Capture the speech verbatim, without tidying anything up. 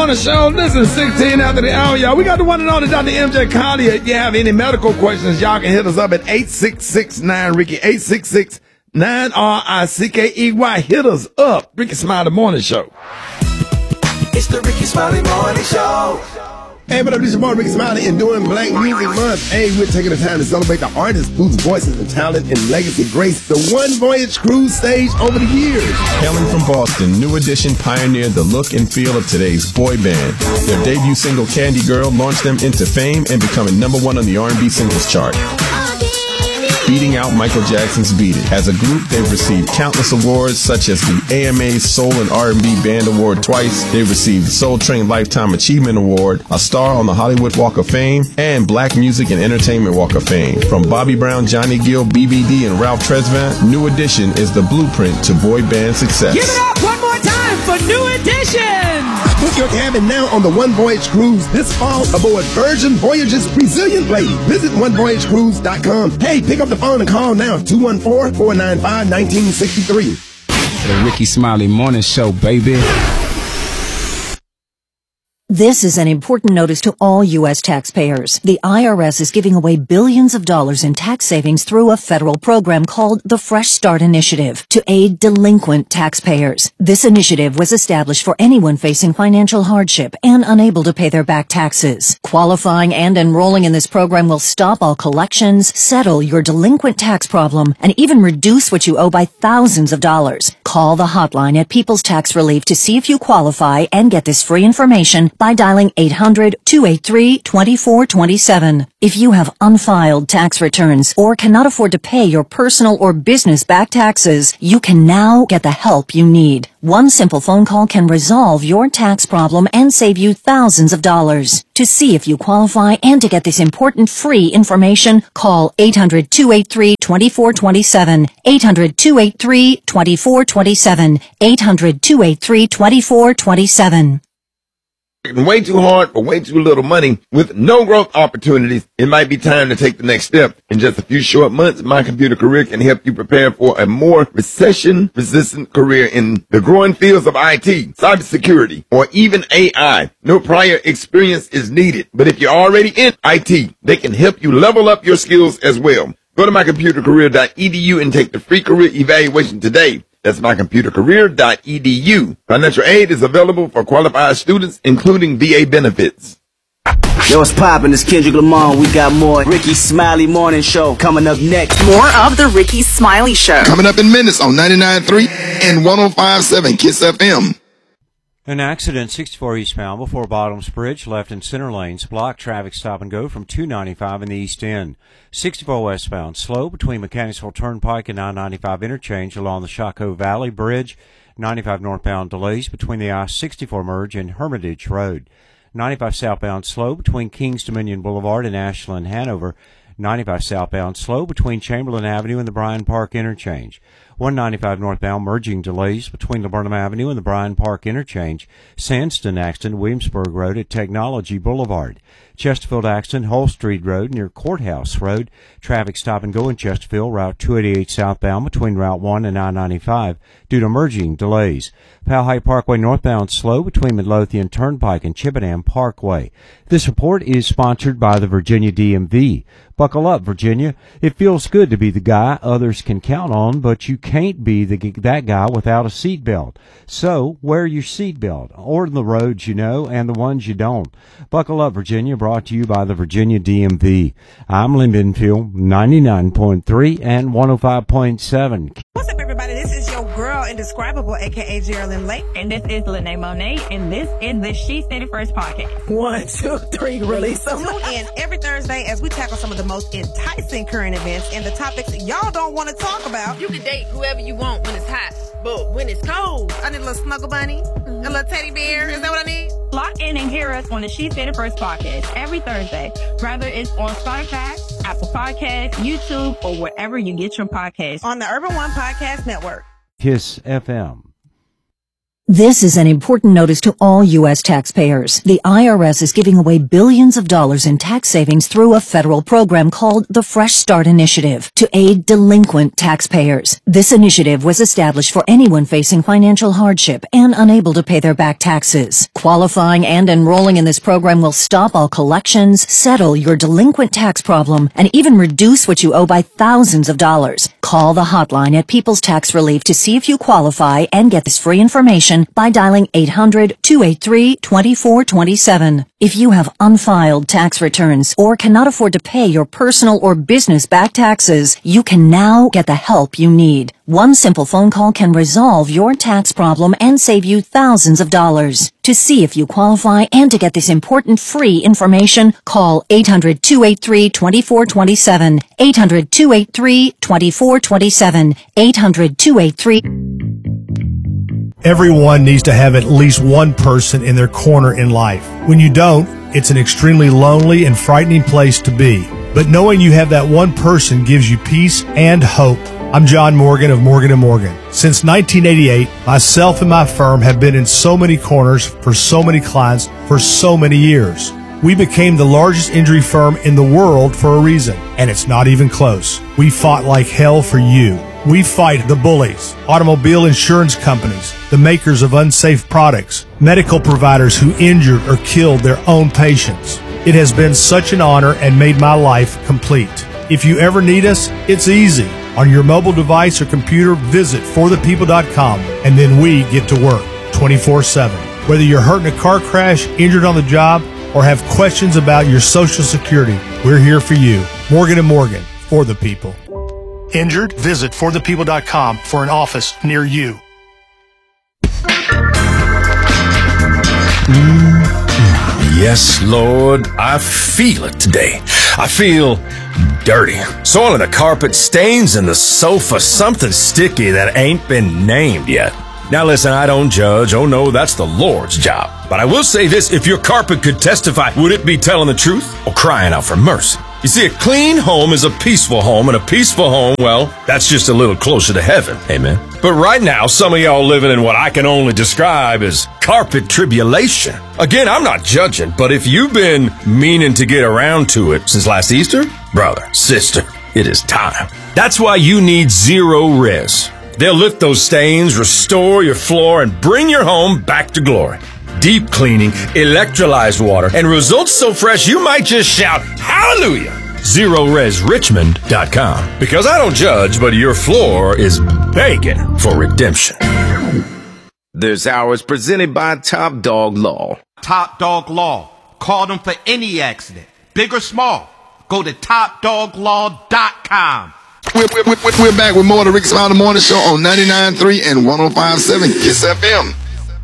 Morning Show. This is sixteen after the hour, y'all. We got the one and only Doctor M J Collier. If you have any medical questions, y'all can hit us up at eight six six nine Ricky, eight six six nine R I C K E Y. Hit us up. Ricky Smiley Morning Show. It's the Ricky Smiley Morning Show. Hey, what up, this is your boy Ricky Smiley, and during Black Music Month, hey, we're taking the time to celebrate the artists whose voices and talent and legacy graced the One Voyage Cruise stage over the years. Hailing from Boston, New Edition pioneered the look and feel of today's boy band. Their debut single, Candy Girl, launched them into fame and becoming number one on the R and B singles chart, beating out Michael Jackson's Beat It. As a group, they've received countless awards, such as the A M A Soul and R and B Band Award twice. They've received the Soul Train Lifetime Achievement Award, a star on the Hollywood Walk of Fame, and Black Music and Entertainment Walk of Fame. From Bobby Brown, Johnny Gill, B B D, and Ralph Tresvant, New Edition is the blueprint to boy band success. Give it up one more time for New Edition! Book your cabin now on the One Voyage Cruise this fall aboard Virgin Voyage's Resilient Lady. Visit one voyage cruise dot com. Hey, pick up the phone and call now, two one four, four nine five, one nine six three. The Ricky Smiley Morning Show, baby. This is an important notice to all U S taxpayers. The I R S is giving away billions of dollars in tax savings through a federal program called the Fresh Start Initiative to aid delinquent taxpayers. This initiative was established for anyone facing financial hardship and unable to pay their back taxes. Qualifying and enrolling in this program will stop all collections, settle your delinquent tax problem, and even reduce what you owe by thousands of dollars. Call the hotline at People's Tax Relief to see if you qualify and get this free information by dialing eight hundred, two eight three, two four two seven. If you have unfiled tax returns or cannot afford to pay your personal or business back taxes, you can now get the help you need. One simple phone call can resolve your tax problem and save you thousands of dollars. To see if you qualify and to get this important free information, call eight hundred, two eight three, two four two seven, eight hundred, two eight three, two four two seven, eight hundred, two eight three, two four two seven. Way too hard for way too little money with no growth opportunities, it might be time to take the next step. In just a few short months, My Computer Career can help you prepare for a more recession-resistant career in the growing fields of I T, cybersecurity, or even A I. No prior experience is needed, but if you're already in I T, they can help you level up your skills as well. Go to my computer career dot e d u and take the free career evaluation today. That's my computer career dot e d u. Financial aid is available for qualified students, including V A benefits. Yo, what's poppin'? It's Kendrick Lamar. We got more Ricky Smiley Morning Show coming up next. More of the Ricky Smiley Show. Coming up in minutes on ninety-nine point three and one oh five point seven Kiss F M. An accident sixty-four eastbound before Bottoms Bridge, left and center lanes, blocked traffic stop and go from two ninety-five in the east end. sixty-four westbound, slow between Mechanicsville Turnpike and I ninety-five interchange along the Shockoe Valley Bridge. ninety-five northbound delays between the I sixty-four merge and Hermitage Road. ninety-five southbound, slow between Kings Dominion Boulevard and Ashland Hanover. ninety-five southbound, slow between Chamberlain Avenue and the Bryan Park interchange. one ninety-five northbound, merging delays between Laburnum Avenue and the Bryan Park interchange. Sandston accident, Williamsburg Road at Technology Boulevard. Chesterfield accident, Hull Street Road near Courthouse Road. Traffic stop and go in Chesterfield, Route two eighty-eight southbound between Route one and I ninety-five due to merging delays. Powhite Parkway northbound, slow between Midlothian Turnpike and Chippenham Parkway. This report is sponsored by the Virginia D M V. Buckle up, Virginia. It feels good to be the guy others can count on, but you can't be the, that guy without a seatbelt. So, wear your seatbelt, or the roads you know and the ones you don't. Buckle up, Virginia, brought to you by the Virginia D M V. I'm Lynn Benfield, ninety-nine point three and one oh five point seven. What's up, everybody? This is your girl, Indescribable, a k a. Geraldine Lake. And this is Lene Monet, and this is the She Said It First podcast. One, two, three, release them. Tune in every Thursday as we tackle some of the most enticing current events and the topics y'all don't want to talk about. You can date whoever you want when it's hot, but when it's cold, I need a little snuggle bunny, mm-hmm. a little teddy bear. Is that what I need? Lock in and hear us on the She Said It First podcast every Thursday, whether it's on Spotify, Apple Podcasts, YouTube, or wherever you get your podcasts. On the Urban One Podcast Network. Kiss F M. This is an important notice to all U S taxpayers. The I R S is giving away billions of dollars in tax savings through a federal program called the Fresh Start Initiative to aid delinquent taxpayers. This initiative was established for anyone facing financial hardship and unable to pay their back taxes. Qualifying and enrolling in this program will stop all collections, settle your delinquent tax problem, and even reduce what you owe by thousands of dollars. Call the hotline at People's Tax Relief to see if you qualify and get this free information by dialing eight hundred, two eight three, two four two seven. If you have unfiled tax returns or cannot afford to pay your personal or business back taxes, you can now get the help you need. One simple phone call can resolve your tax problem and save you thousands of dollars. To see if you qualify and to get this important free information, call eight hundred, two eight three, two four two seven, eight hundred, two eight three, two four two seven, eight hundred, two eight three. Everyone needs to have at least one person in their corner in life. When you don't, it's an extremely lonely and frightening place to be. But knowing you have that one person gives you peace and hope. I'm John Morgan of Morgan and Morgan. Since nineteen eighty-eight, myself and my firm have been in so many corners for so many clients for so many years. We became the largest injury firm in the world for a reason, and it's not even close. We fought like hell for you. We fight the bullies, automobile insurance companies, the makers of unsafe products, medical providers who injured or killed their own patients. It has been such an honor and made my life complete. If you ever need us, it's easy. On your mobile device or computer, visit for the people dot com, and then we get to work twenty-four seven. Whether you're hurt in a car crash, injured on the job, or have questions about your Social Security, we're here for you. Morgan and Morgan, for the people. Injured? Visit for the people dot com for an office near you. Mm, yes, Lord, I feel it today. I feel dirty. Soil in the carpet, stains in the sofa, something sticky that ain't been named yet. Now listen, I don't judge. Oh no, that's the Lord's job. But I will say this, if your carpet could testify, would it be telling the truth or crying out for mercy? You see, a clean home is a peaceful home, and a peaceful home, well, that's just a little closer to heaven. Amen. But right now, some of y'all living in what I can only describe as carpet tribulation. Again, I'm not judging, but if you've been meaning to get around to it since last Easter, brother, sister, it is time. That's why you need Zero Res. They'll lift those stains, restore your floor, and bring your home back to glory. Deep cleaning, electrolyzed water, and results so fresh you might just shout, hallelujah! Zero Res Richmond dot com. Because I don't judge, but your floor is begging for redemption. This hour is presented by Top Dog Law. Top Dog Law. Call them for any accident, big or small. Go to top dog law dot com. We're, we're, we're, we're back with more of the Ricky Smiley Morning Show on ninety-nine point three and one oh five point seven Kiss F M.